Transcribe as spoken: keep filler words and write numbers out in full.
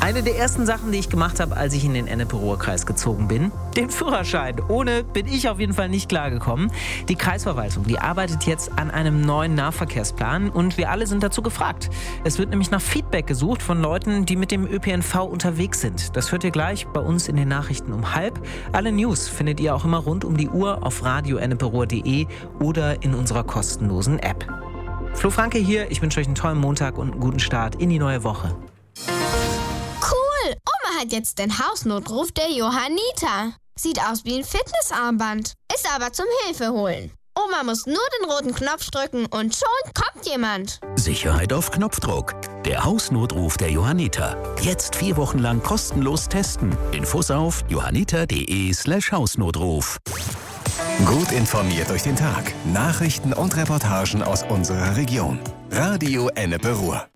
Eine der ersten Sachen, die ich gemacht habe, als ich in den Ennepe-Ruhr-Kreis gezogen bin, den Führerschein. Ohne bin ich auf jeden Fall nicht klargekommen. Die Kreisverwaltung, die arbeitet jetzt an einem neuen Nahverkehrsplan und wir alle sind dazu gefragt. Es wird nämlich nach Feedback gesucht von Leuten, die mit dem Ö P N V unterwegs sind. Das hört ihr gleich bei uns in den Nachrichten um halb. Alle News findet ihr auch immer rund um die Uhr auf radio ennepe ruhr punkt de oder in unserer kostenlosen App. Flo Franke hier, ich wünsche euch einen tollen Montag und einen guten Start in die neue Woche. Cool! Oma hat jetzt den Hausnotruf der Johanniter. Sieht aus wie ein Fitnessarmband, ist aber zum Hilfeholen. Oma muss nur den roten Knopf drücken und schon kommt jemand. Sicherheit auf Knopfdruck. Der Hausnotruf der Johanniter. Jetzt vier Wochen lang kostenlos testen. Infos auf johanniter.de slash Hausnotruf. Gut informiert durch den Tag. Nachrichten und Reportagen aus unserer Region. Radio Ennepe Ruhr.